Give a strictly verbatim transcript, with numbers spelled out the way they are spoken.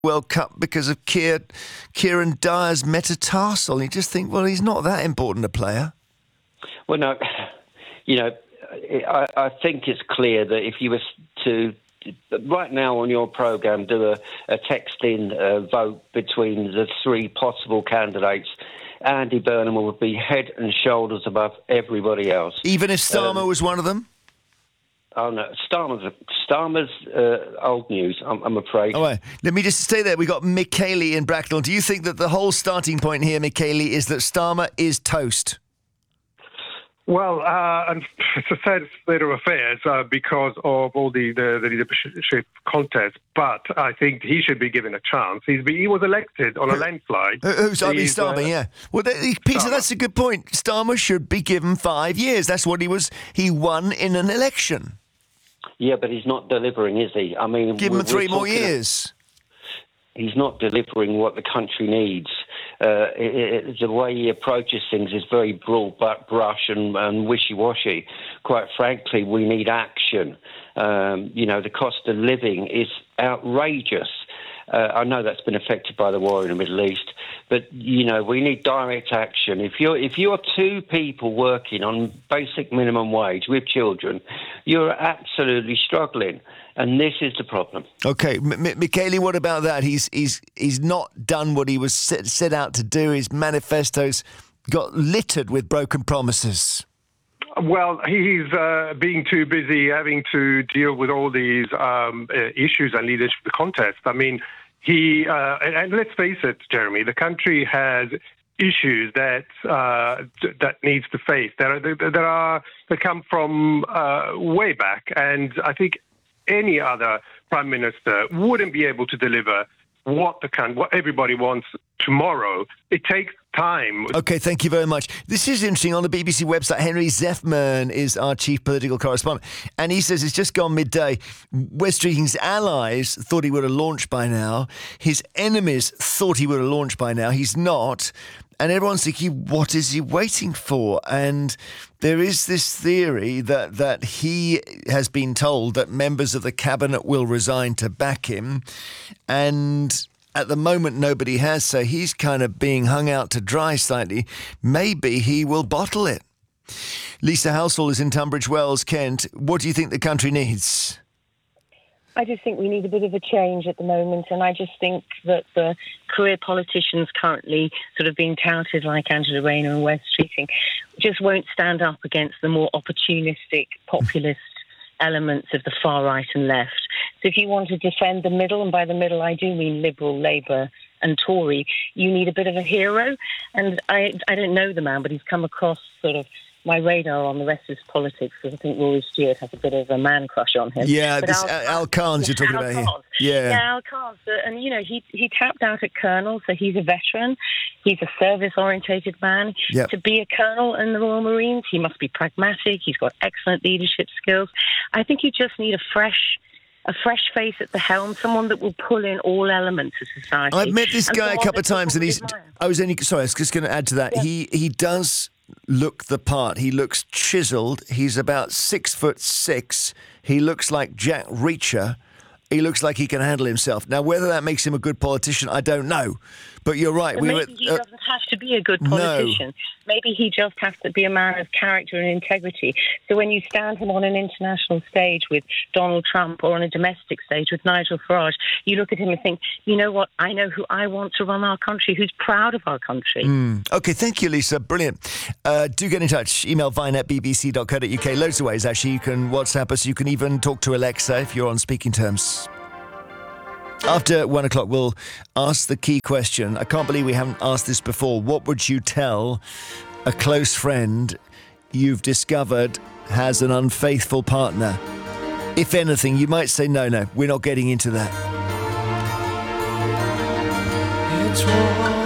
World Cup because of Kier, Kieran Dyer's metatarsal. You just think, well, he's not that important a player. Well, no, you know, I, I think it's clear that if you were to, right now on your programme, do a, a text-in uh, vote between the three possible candidates, Andy Burnham would be head and shoulders above everybody else. Even if Starmer um, was one of them? Oh, no. Starmer's, Starmer's uh, old news, I'm, I'm afraid. All right. Let me just stay there. We've got Michele in Bracknell. Do you think that the whole starting point here, Michele, is that Starmer is toast? Well, uh, it's a sad state of affairs uh, because of all the, the, the leadership contests, but I think he should be given a chance. He's, he was elected on a landslide. Who's I mean, Starmer, uh, yeah. Well, th- Peter, Starmer. That's a good point. Starmer should be given five years. That's what he was. He won in an election. Yeah, but he's not delivering, is he? I mean, give him three more years. He's not delivering what the country needs. Uh, it, it, the way he approaches things is very broad brush and, and wishy-washy. Quite frankly, we need action. Um, you know, the cost of living is outrageous. Uh, I know that's been affected by the war in the Middle East, but, you know, we need direct action. If you're, if you're two people working on basic minimum wage with children, you're absolutely struggling. And this is the problem. Okay, M- M- Michele, what about that? He's he's he's not done what he was set, set out to do. His manifesto's got littered with broken promises. Well, he's uh, being too busy having to deal with all these um, uh, issues and leadership contests. I mean, he uh, and, and let's face it, Jeremy, the country has issues that uh, that needs to face. There are there are that come from uh, way back, and I think any other prime minister wouldn't be able to deliver what the can what everybody wants tomorrow. It takes time. Okay, thank you very much. This is interesting. On the B B C website, Henry Zeffman is our chief political correspondent, and he says it's just gone midday. Wes Streeting's allies thought he would have launched by now. His enemies thought he would have launched by now. He's not. And everyone's thinking, what is he waiting for? And there is this theory that, that he has been told that members of the cabinet will resign to back him. And at the moment, nobody has. So he's kind of being hung out to dry slightly. Maybe he will bottle it. Lisa Halsall is in Tunbridge Wells, Kent. What do you think the country needs? I just think we need a bit of a change at the moment, and I just think that the career politicians currently sort of being touted like Angela Rayner and Wes Streeting just won't stand up against the more opportunistic, populist elements of the far right and left. So if you want to defend the middle, and by the middle I do mean Liberal, Labour and Tory, you need a bit of a hero. And I, I don't know the man, but he's come across sort of my radar on the rest of his politics, because I think Rory Stewart has a bit of a man crush on him. Yeah, but this Al, Al, Al Khan's you're talking Al about Khan. here. Yeah, yeah Al Khan's. And, you know, he he tapped out at Colonel, so he's a veteran. He's a service-orientated man. Yep. To be a Colonel in the Royal Marines, he must be pragmatic. He's got excellent leadership skills. I think you just need a fresh... a fresh face at the helm, someone that will pull in all elements of society. I've met this and guy a couple of times, and he's. I was only sorry. I was just going to add to that. Yeah. He he does look the part. He looks chiseled. He's about six foot six. He looks like Jack Reacher. He looks like he can handle himself. Now, whether that makes him a good politician, I don't know. But you're right. But we maybe were, he uh, doesn't have to be a good politician. No. Maybe he just has to be a man of character and integrity. So when you stand him on an international stage with Donald Trump or on a domestic stage with Nigel Farage, you look at him and think, you know what, I know who I want to run our country, who's proud of our country. Mm. OK, thank you, Lisa. Brilliant. Uh, do get in touch. Email vine at b b c dot co dot u k. Loads of ways, actually. You can WhatsApp us. You can even talk to Alexa if you're on speaking terms. After one o'clock, we'll ask the key question. I can't believe we haven't asked this before. What would you tell a close friend you've discovered has an unfaithful partner? If anything, you might say, no, no, we're not getting into that. It's wrong.